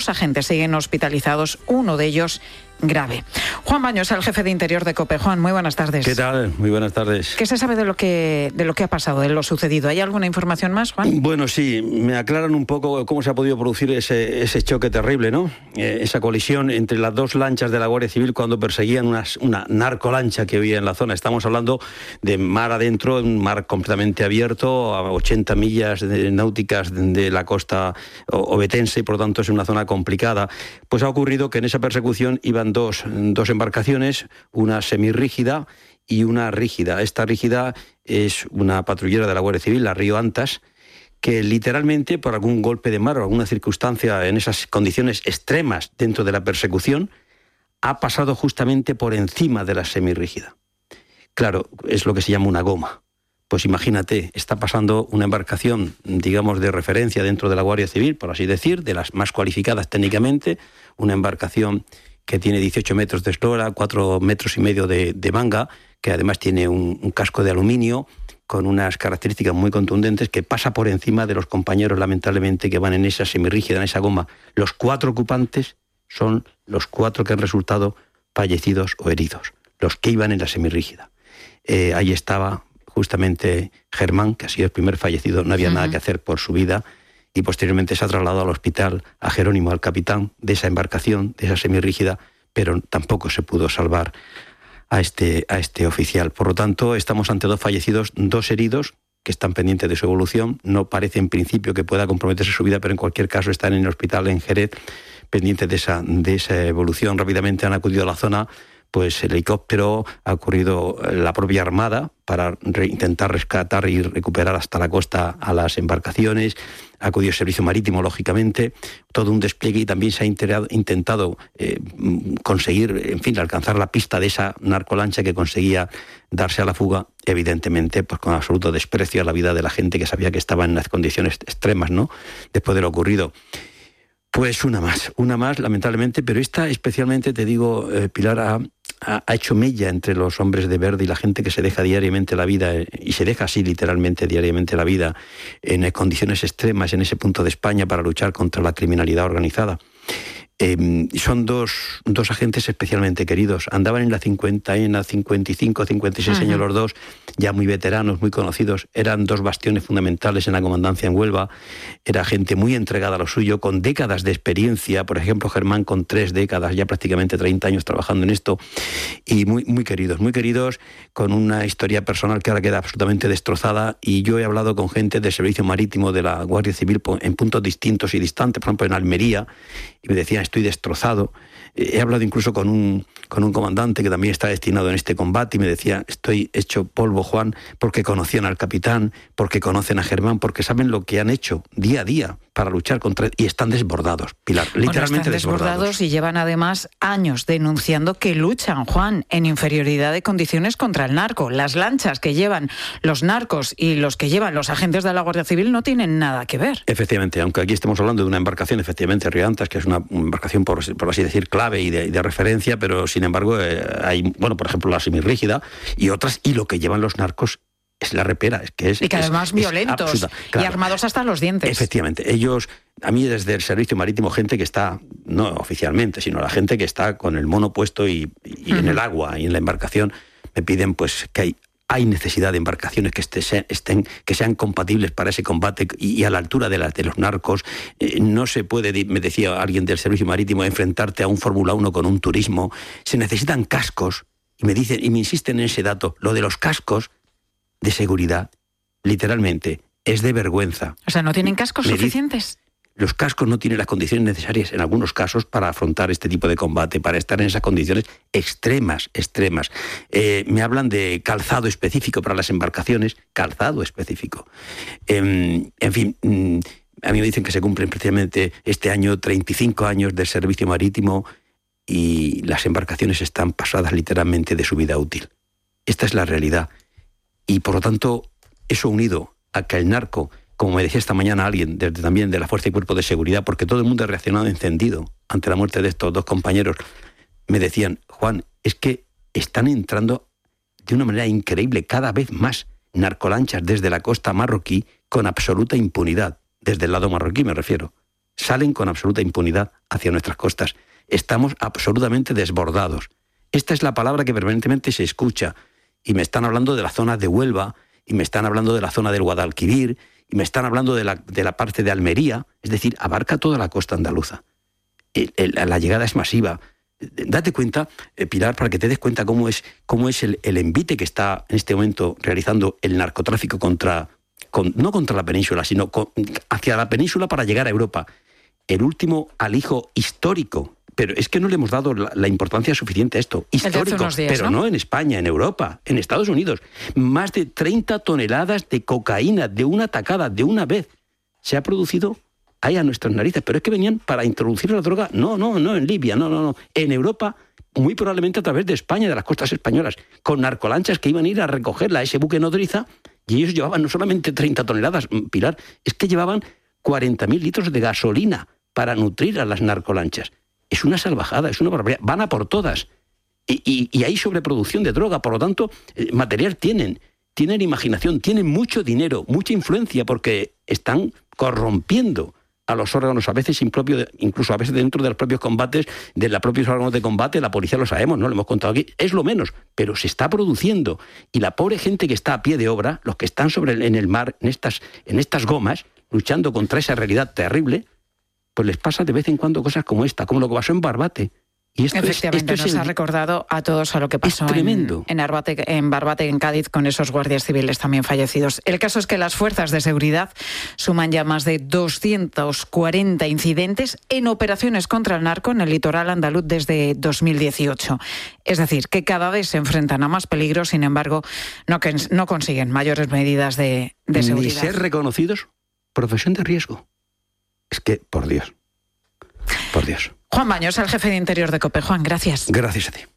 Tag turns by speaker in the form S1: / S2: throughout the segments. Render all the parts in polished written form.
S1: 2 agentes siguen hospitalizados, uno de ellos grave. Juan Baños, el jefe de Interior de COPE. Juan, muy buenas tardes.
S2: ¿Qué tal? Muy buenas tardes.
S1: ¿Qué se sabe de lo que ha pasado, de lo sucedido? ¿Hay alguna información más, Juan?
S2: Bueno, sí, me aclaran un poco cómo se ha podido producir ese choque terrible, ¿no? Esa colisión entre las 2 lanchas de la Guardia Civil cuando perseguían una narcolancha que había en la zona. Estamos hablando de mar adentro, un mar completamente abierto, a 80 millas náuticas de la costa ovetense, y por lo tanto es una zona complicada. Pues ha ocurrido que en esa persecución iban dos embarcaciones, una semirrígida y una rígida. Esta rígida es una patrullera de la Guardia Civil, la Río Antas, que literalmente por algún golpe de mar o alguna circunstancia en esas condiciones extremas dentro de la persecución ha pasado justamente por encima de la semirrígida. Claro, es lo que se llama una goma. Pues imagínate, está pasando una embarcación, digamos, de referencia dentro de la Guardia Civil, por así decir, de las más cualificadas técnicamente, una embarcación que tiene 18 metros de eslora, 4,5 metros de manga, que además tiene un casco de aluminio con unas características muy contundentes, que pasa por encima de los compañeros, lamentablemente, que van en esa semirrígida, en esa goma. Los 4 ocupantes son los 4 que han resultado fallecidos o heridos, los que iban en la semirrígida. Ahí estaba justamente Germán, que ha sido el primer fallecido, no había nada que hacer por su vida, y posteriormente se ha trasladado al hospital a Jerónimo, al capitán de esa embarcación, de esa semirrígida, pero tampoco se pudo salvar a este oficial. Por lo tanto, estamos ante 2 fallecidos, 2 heridos, que están pendientes de su evolución. No parece en principio que pueda comprometerse su vida, pero en cualquier caso están en el hospital en Jerez, pendientes de esa evolución. Rápidamente han acudido a la zona, pues el helicóptero, ha ocurrido la propia Armada para intentar rescatar y recuperar hasta la costa a las embarcaciones, ha acudido el Servicio Marítimo, lógicamente, todo un despliegue, y también se ha intentado conseguir, en fin, alcanzar la pista de esa narcolancha que conseguía darse a la fuga, evidentemente, pues con absoluto desprecio a la vida de la gente que sabía que estaba en las condiciones extremas, ¿no?, después de lo ocurrido. Pues una más, lamentablemente, pero esta especialmente, te digo, Pilar, ha hecho mella entre los hombres de verde y la gente que se deja diariamente la vida, y se deja así literalmente diariamente la vida, en condiciones extremas en ese punto de España para luchar contra la criminalidad organizada. Son dos agentes especialmente queridos. Andaban en la 55, 56 años los dos, ya muy veteranos, muy conocidos. Eran 2 bastiones fundamentales en la comandancia en Huelva. Era gente muy entregada a lo suyo, con décadas de experiencia. Por ejemplo, Germán con 3 décadas, ya prácticamente 30 años trabajando en esto. Y muy queridos, con una historia personal que ahora queda absolutamente destrozada. Y yo he hablado con gente del Servicio Marítimo de la Guardia Civil en puntos distintos y distantes, por ejemplo en Almería, y me decían: estoy destrozado. He hablado incluso con un comandante que también está destinado en este combate, y me decía: estoy hecho polvo, Juan, porque conocían al capitán, porque conocen a Germán, porque saben lo que han hecho día a día para luchar contra... Y están desbordados, Pilar, literalmente desbordados.
S1: Y llevan además años denunciando que luchan, Juan, en inferioridad de condiciones contra el narco. Las lanchas que llevan los narcos y los que llevan los agentes de la Guardia Civil no tienen nada que ver.
S2: Efectivamente, aunque aquí estemos hablando de una embarcación, efectivamente, Río Antas, que es una embarcación, por así decir, clave y de referencia, pero sin embargo hay, bueno, por ejemplo, la semirrígida y otras, y lo que llevan los narcos es la repera, y
S1: que además violentos,
S2: absurda, claro.
S1: Y armados hasta los dientes.
S2: Efectivamente, ellos, a mí desde el Servicio Marítimo, gente que está, no oficialmente, sino la gente que está con el mono puesto y en el agua y en la embarcación, me piden pues que hay necesidad de embarcaciones que sean compatibles para ese combate y a la altura de los narcos. No se puede, me decía alguien del Servicio Marítimo, enfrentarte a un Fórmula 1 con un turismo. Se necesitan cascos, y me insisten en ese dato. Lo de los cascos de seguridad, literalmente, es de vergüenza.
S1: O sea, ¿no tienen cascos suficientes?
S2: Los cascos no tienen las condiciones necesarias en algunos casos para afrontar este tipo de combate, para estar en esas condiciones extremas. Me hablan de calzado específico para las embarcaciones, calzado específico. En fin, a mí me dicen que se cumplen precisamente este año 35 años del servicio marítimo, y las embarcaciones están pasadas literalmente de su vida útil. Esta es la realidad. Y por lo tanto, eso unido a que el narco, como me decía esta mañana alguien también de la Fuerza y Cuerpo de Seguridad, porque todo el mundo ha reaccionado encendido ante la muerte de estos 2 compañeros, me decían: Juan, es que están entrando de una manera increíble cada vez más narcolanchas desde la costa marroquí con absoluta impunidad, desde el lado marroquí me refiero. salen con absoluta impunidad hacia nuestras costas. Estamos absolutamente desbordados. Esta es la palabra que permanentemente se escucha. Y me están hablando de la zona de Huelva, y me están hablando de la zona del Guadalquivir, y me están hablando de la parte de Almería. Es decir, abarca toda la costa andaluza. La llegada es masiva. Date cuenta, Pilar, para que te des cuenta cómo es el envite que está en este momento realizando el narcotráfico no contra la península, sino hacia la península para llegar a Europa. El último alijo histórico, pero es que no le hemos dado la importancia suficiente a esto. Histórico, pero ¿no? En España, en Europa, en Estados Unidos. Más de 30 toneladas de cocaína de una tacada, de una vez. Se ha producido ahí a nuestras narices, pero es que venían para introducir la droga, no en Libia, no, en Europa, muy probablemente a través de España, de las costas españolas, con narcolanchas que iban a ir a recogerla a ese buque nodriza, y ellos llevaban no solamente 30 toneladas, Pilar, es que llevaban 40.000 litros de gasolina para nutrir a las narcolanchas. Es una salvajada, es una barbaridad, van a por todas, y hay sobreproducción de droga, por lo tanto, material tienen imaginación, tienen mucho dinero, mucha influencia, porque están corrompiendo a los órganos a veces impropios, incluso a veces dentro de los propios combates, de los propios órganos de combate. La policía lo sabemos, ¿no? Lo hemos contado aquí, es lo menos, pero se está produciendo. Y la pobre gente que está a pie de obra, los que están en el mar, en estas gomas, luchando contra esa realidad terrible, pues les pasa de vez en cuando cosas como esta, como lo que pasó en Barbate. Y
S1: efectivamente, nos ha recordado a todos a lo que pasó en Barbate, en Cádiz, con esos guardias civiles también fallecidos. El caso es que las fuerzas de seguridad suman ya más de 240 incidentes en operaciones contra el narco en el litoral andaluz desde 2018. Es decir, que cada vez se enfrentan a más peligros, sin embargo, no consiguen mayores medidas de seguridad.
S2: Ni ser reconocidos profesión de riesgo. Es que, por Dios.
S1: Juan Baños, el jefe de Interior de COPE. Juan, gracias.
S2: Gracias a ti.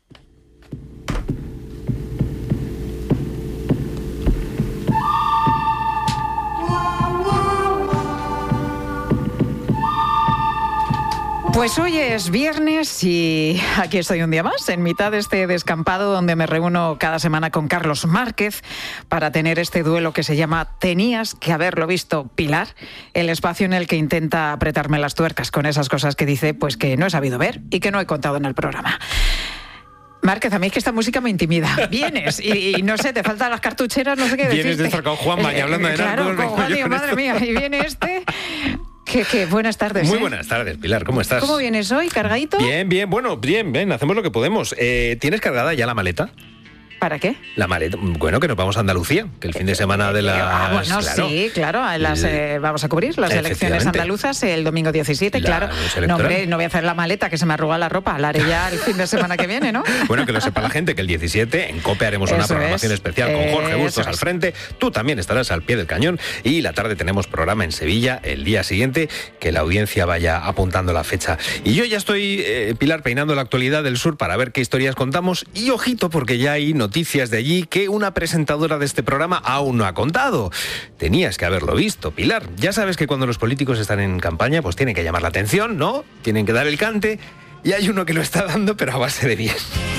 S1: Pues hoy es viernes y aquí estoy un día más, en mitad de este descampado donde me reúno cada semana con Carlos Márquez para tener este duelo que se llama Tenías que haberlo visto, Pilar, el espacio en el que intenta apretarme las tuercas con esas cosas que dice pues que no he sabido ver y que no he contado en el programa. Márquez, a mí es que esta música me intimida. Vienes y no sé, te faltan las cartucheras, no sé qué decirte.
S3: Vienes de estar con Juan Baños hablando de
S1: narcos. Claro, con Juan, digo, madre mía, y viene este... Que buenas tardes.
S3: Muy buenas tardes, Pilar, ¿cómo estás?
S1: ¿Cómo vienes hoy? ¿Cargadito?
S3: Bien, bueno, bien, hacemos lo que podemos. ¿Tienes cargada ya la maleta?
S1: ¿Para qué?
S3: La maleta, bueno, que nos vamos a Andalucía, que el fin de semana de las...
S1: bueno, claro, sí, claro, vamos a cubrir las elecciones andaluzas el domingo 17, claro. No, hombre, no voy a hacer la maleta, que se me arruga la ropa, la haré ya el fin de semana que viene, ¿no?
S3: Bueno, que lo sepa la gente, que el 17 en COPE haremos una programación especial con Jorge Bustos al frente, tú también estarás al pie del cañón, y la tarde tenemos programa en Sevilla el día siguiente, que la audiencia vaya apuntando la fecha. Y yo ya estoy, Pilar, peinando la actualidad del sur para ver qué historias contamos, y ojito, porque ya hay noticias de allí que una presentadora de este programa aún no ha contado. Tenías que haberlo visto, Pilar. Ya sabes que cuando los políticos están en campaña, pues tienen que llamar la atención, ¿no? Tienen que dar el cante, y hay uno que lo está dando, pero a base de bien.